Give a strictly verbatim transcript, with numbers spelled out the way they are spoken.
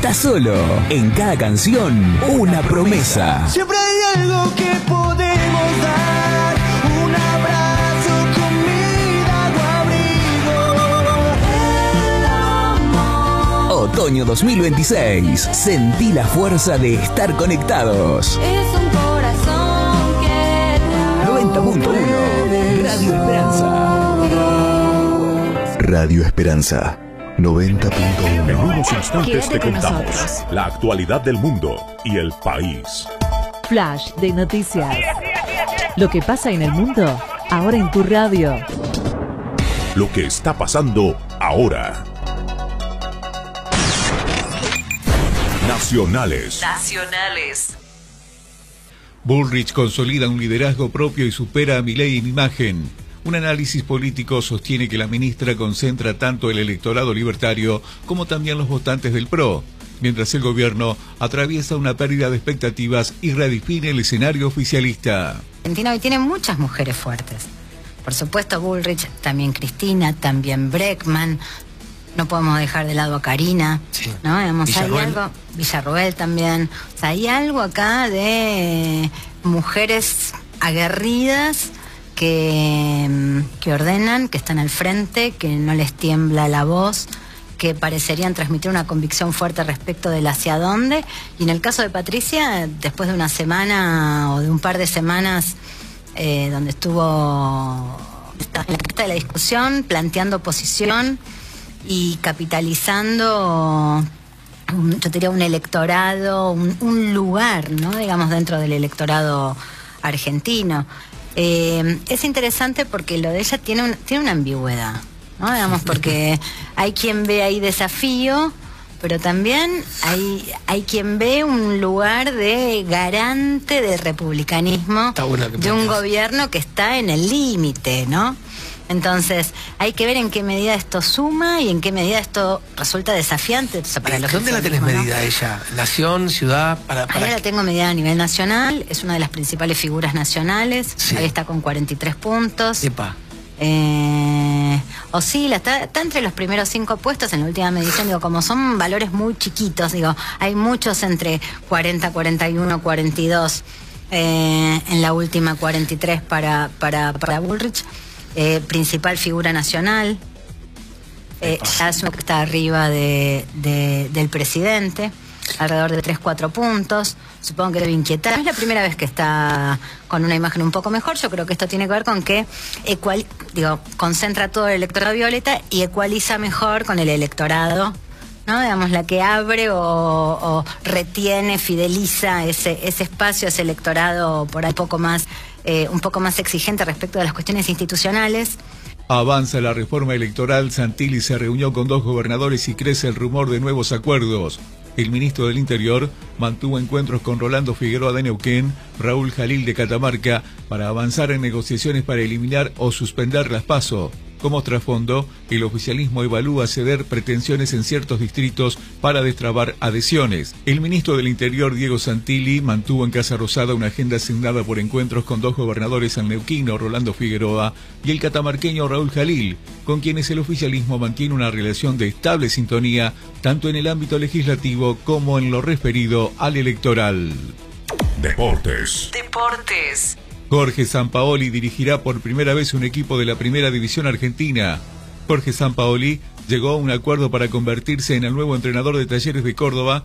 estás solo. En cada canción, una promesa. Siempre hay algo que podemos dar. Un abrazo, comida o abrigo. Otoño dos mil veintiséis. Sentí la fuerza de estar conectados. Es un corazón que noventa punto uno Radio Esperanza. Radio Esperanza noventa punto uno. En unos instantes te Quédate con contamos nosotros. la actualidad del mundo y el país. Flash de noticias. Lo que pasa en el mundo, ahora en tu radio. Lo que está pasando ahora. Nacionales. Nacionales. Bullrich consolida un liderazgo propio y supera a Milei en imagen. Un análisis político sostiene que la ministra concentra tanto el electorado libertario como también los votantes del P R O, mientras el gobierno atraviesa una pérdida de expectativas y redefine el escenario oficialista. Argentina hoy tiene muchas mujeres fuertes. Por supuesto Bullrich, también Cristina, también Breckman. No podemos dejar de lado a Karina, Sí. ¿no? Digamos, hay Villarroel. algo, Villarroel también. O sea, hay algo acá de mujeres aguerridas que, que ordenan, que están al frente, que no les tiembla la voz, que parecerían transmitir una convicción fuerte respecto del hacia dónde. Y en el caso de Patricia, después de una semana o de un par de semanas eh, donde estuvo en la cresta de la discusión, planteando posición y capitalizando, un, yo diría, un electorado, un, un lugar, ¿no? Digamos, dentro del electorado argentino. Eh, es interesante porque lo de ella tiene, un, tiene una ambigüedad, ¿no? Digamos, porque hay quien ve ahí desafío, pero también hay, hay quien ve un lugar de garante del republicanismo, Está bueno que de un planteas. gobierno que está en el límite, ¿no? Entonces, hay que ver en qué medida esto suma y en qué medida esto resulta desafiante. O sea, para los ¿Dónde la tenés oficialismos, ¿no? medida ella? ¿Nación, ciudad? Para, para Ahí la tengo medida a nivel nacional, es una de las principales figuras nacionales, Sí. ahí está con cuarenta y tres puntos. Epa. Eh, oscila, está, está entre los primeros cinco puestos en la última medición, digo, como son valores muy chiquitos, digo, hay muchos entre cuarenta, cuarenta y uno, cuarenta y dos, eh, en la última cuarenta y tres para, para, para Bullrich, eh, principal figura nacional, eh, ya es uno que está arriba de, de- del presidente, alrededor de tres, cuatro puntos. Supongo que debe inquietar. No es la primera vez que está con una imagen un poco mejor. Yo creo que esto tiene que ver con que ecual, digo, concentra todo el electorado violeta y ecualiza mejor con el electorado, ¿no? Digamos, la que abre o, o retiene, fideliza ese, ese espacio, ese electorado por ahí un poco más, eh, un poco más exigente respecto de las cuestiones institucionales. Avanza la reforma electoral, Santilli se reunió con dos gobernadores y crece el rumor de nuevos acuerdos. El ministro del Interior mantuvo encuentros con Rolando Figueroa de Neuquén, Raúl Jalil de Catamarca, para avanzar en negociaciones para eliminar o suspender las PASO. Como trasfondo, el oficialismo evalúa ceder pretensiones en ciertos distritos para destrabar adhesiones. El ministro del Interior, Diego Santilli, mantuvo en Casa Rosada una agenda asignada por encuentros con dos gobernadores, el neuquino Rolando Figueroa y el catamarqueño Raúl Jalil, con quienes el oficialismo mantiene una relación de estable sintonía tanto en el ámbito legislativo como en lo referido al electoral. Deportes. Deportes. Jorge Sampaoli dirigirá por primera vez un equipo de la Primera División Argentina. Jorge Sampaoli llegó a un acuerdo para convertirse en el nuevo entrenador de Talleres de Córdoba